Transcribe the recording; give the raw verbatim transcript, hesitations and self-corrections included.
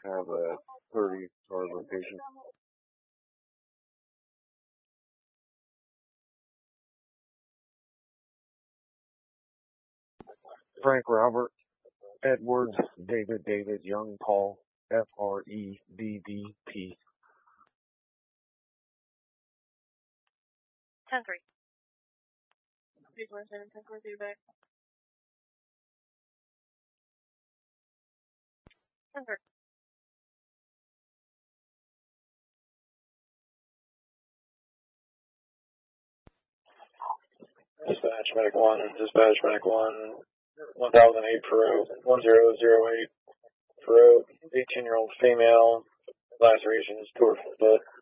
have a thirty star location. Frank Robert, Edwards, David David, Young Paul, F R E B B P. ten three. People are saying ten four back. ten three. Dispatch Medic one, Dispatch Medic one, one thousand eight Peru, one zero zero eight Peru, eighteen year old female, lacerations, torn from foot.